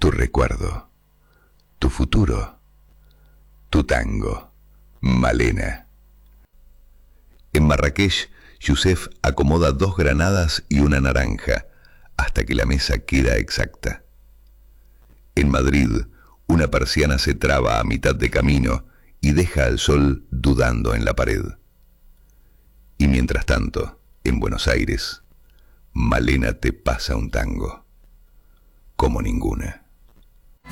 tu recuerdo, tu futuro, tu tango, Malena. En Marrakech, Yusef acomoda 2 granadas y una naranja, hasta que la mesa queda exacta. En Madrid, una persiana se traba a mitad de camino y deja al sol dudando en la pared. Y mientras tanto, en Buenos Aires, Malena te pasa un tango, como ninguna.